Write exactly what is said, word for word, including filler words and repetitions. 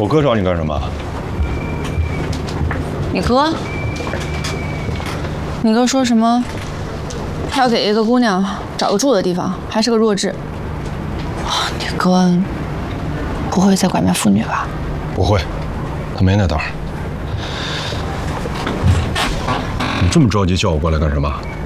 我哥找你干什么？ 你哥？你哥说什么？他要给一个姑娘找个住的地方，还是个弱智。你哥不会再拐卖妇女吧？ 不会，他没那胆儿。你这么着急叫我过来干什么？